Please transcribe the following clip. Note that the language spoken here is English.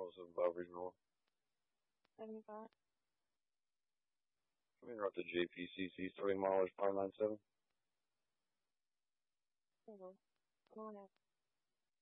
Also Bob Regional. 75. Coming up to JPCC, starting mileage 597. Go ahead.